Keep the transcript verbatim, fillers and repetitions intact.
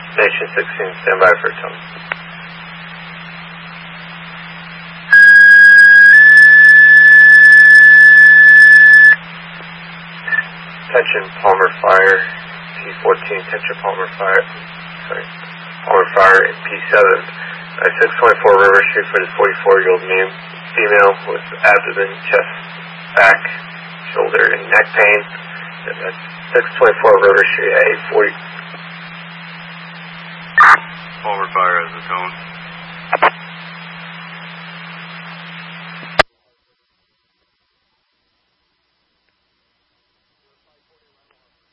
Nation sixteen, stand by for tone. Attention Palmer Fire, P fourteen, attention Palmer Fire, sorry, Palmer Fire in P seven, at six twenty-four River Street for the forty-four-year-old male, female with abdomen, chest, back, shoulder, and neck pain. That's six twenty-four River Street at eight forty. Palmer Fire has a tone.